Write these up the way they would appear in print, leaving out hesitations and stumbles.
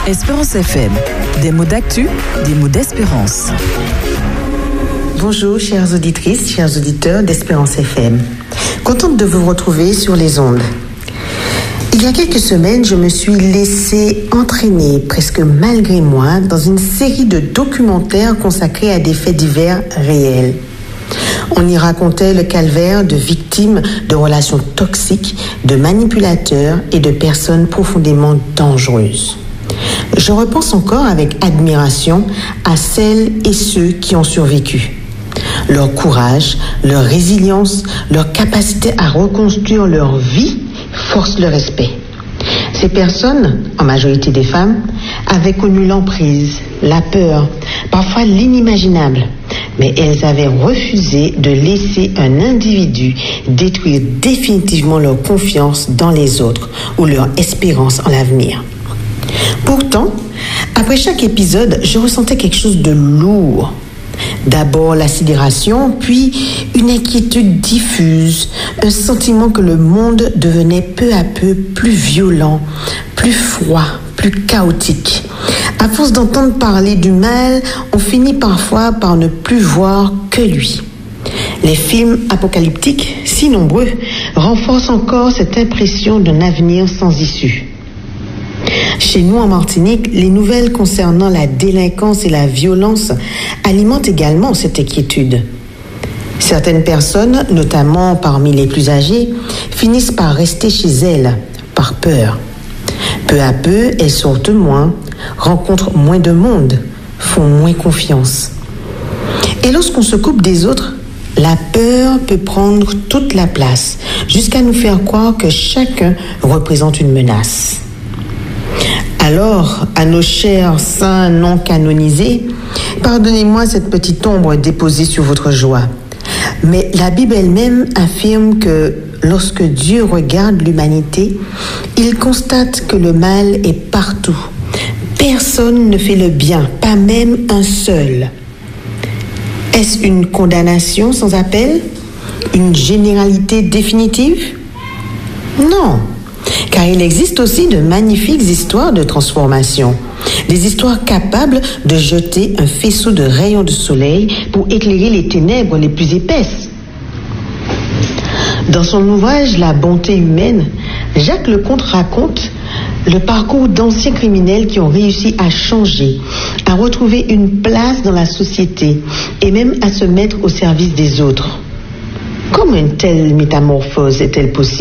Espérance FM, des mots d'actu, des mots d'espérance. Bonjour chères auditrices, chers auditeurs d'Espérance FM. Contente de vous retrouver sur les ondes. Il y a quelques semaines, je me suis laissée entraîner, presque malgré moi, dans une série de documentaires consacrés à des faits divers réels. On y racontait le calvaire de victimes de relations toxiques, de manipulateurs et de personnes profondément dangereuses. Je repense encore avec admiration à celles et ceux qui ont survécu. Leur courage, leur résilience, leur capacité à reconstruire leur vie forcent le respect. Ces personnes, en majorité des femmes, avaient connu l'emprise, la peur, parfois l'inimaginable. Mais elles avaient refusé de laisser un individu détruire définitivement leur confiance dans les autres ou leur espérance en l'avenir. Pourtant, après chaque épisode, je ressentais quelque chose de lourd. D'abord la sidération, puis une inquiétude diffuse, un sentiment que le monde devenait peu à peu plus violent, plus froid, plus chaotique. À force d'entendre parler du mal, on finit parfois par ne plus voir que lui. Les films apocalyptiques, si nombreux, renforcent encore cette impression d'un avenir sans issue. Chez nous en Martinique, les nouvelles concernant la délinquance et la violence alimentent également cette inquiétude. Certaines personnes, notamment parmi les plus âgées, finissent par rester chez elles, par peur. Peu à peu, elles sortent moins, rencontrent moins de monde, font moins confiance. Et lorsqu'on se coupe des autres, la peur peut prendre toute la place, jusqu'à nous faire croire que chacun représente une menace. Alors, à nos chers saints non canonisés, pardonnez-moi cette petite ombre déposée sur votre joie. Mais la Bible elle-même affirme que lorsque Dieu regarde l'humanité, il constate que le mal est partout. Personne ne fait le bien, pas même un seul. Est-ce une condamnation sans appel? Une généralité définitive? Non. Car il existe aussi de magnifiques histoires de transformation, des histoires capables de jeter un faisceau de rayons de soleil pour éclairer les ténèbres les plus épaisses. Dans son ouvrage La bonté humaine, Jacques Leconte raconte le parcours d'anciens criminels qui ont réussi à changer, à retrouver une place dans la société et même à se mettre au service des autres. Comment une telle métamorphose est-elle possible ?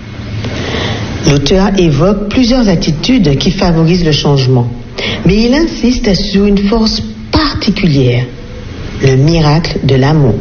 L'auteur évoque plusieurs attitudes qui favorisent le changement, mais il insiste sur une force particulière, le miracle de l'amour.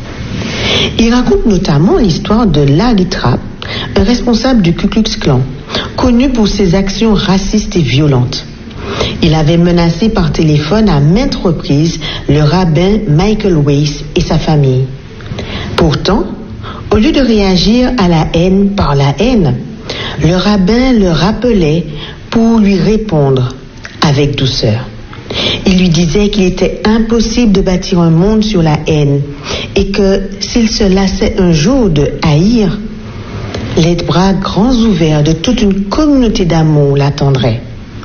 Il raconte notamment l'histoire de Larry Trapp, un responsable du Ku Klux Klan, connu pour ses actions racistes et violentes. Il avait menacé par téléphone à maintes reprises le rabbin Michael Weiss et sa famille. Pourtant, au lieu de réagir à la haine par la haine, le rabbin le rappelait pour lui répondre avec douceur. Il lui disait qu'il était impossible de bâtir un monde sur la haine et que s'il se lassait un jour de haïr, les bras grands ouverts de toute une communauté d'amour l'attendraient.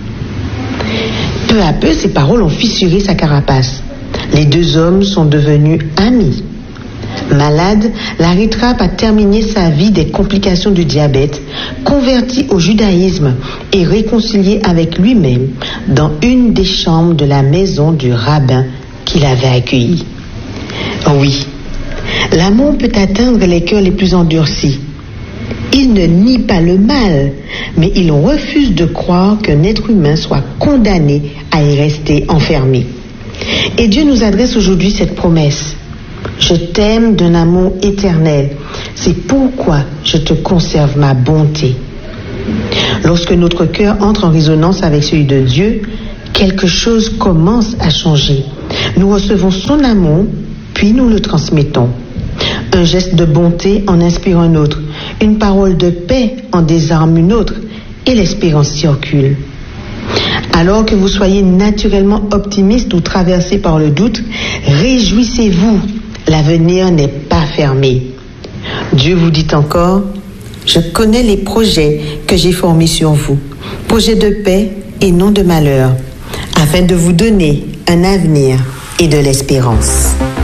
Peu à peu, ces paroles ont fissuré sa carapace. Les deux hommes sont devenus amis. Malade, Larry Trapp a terminé sa vie des complications du diabète, converti au judaïsme et réconcilié avec lui-même dans une des chambres de la maison du rabbin qu'il avait accueilli. Oui, l'amour peut atteindre les cœurs les plus endurcis. Il ne nie pas le mal, mais il refuse de croire qu'un être humain soit condamné à y rester enfermé. Et Dieu nous adresse aujourd'hui cette promesse. Je t'aime d'un amour éternel. C'est pourquoi je te conserve ma bonté. Lorsque notre cœur entre en résonance avec celui de Dieu, quelque chose commence à changer. Nous recevons son amour, puis nous le transmettons. Un geste de bonté en inspire un autre. Une parole de paix en désarme une autre. Et l'espérance circule. Alors que vous soyez naturellement optimiste ou traversé par le doute, réjouissez-vous. L'avenir n'est pas fermé. Dieu vous dit encore, je connais les projets que j'ai formés sur vous. Projets de paix et non de malheur, afin de vous donner un avenir et de l'espérance.